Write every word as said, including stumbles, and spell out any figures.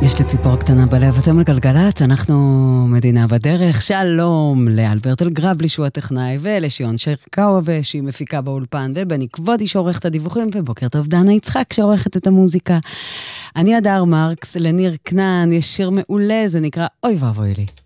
יש לי ציפור קטנה בלב, אתם לגלגלת, אנחנו מדינה בדרך. שלום לאלברט אלגרבלי שהוא הטכנאי, ולשיון שרקאווה שהיא מפיקה באולפן, ובני כבודי שעורך את הדיווחים, ובוקר טוב דנה יצחק שעורכת את המוזיקה. אני אדר מרקס, לניר כנען, יש שיר מעולה, זה נקרא אוי ואבוי לי.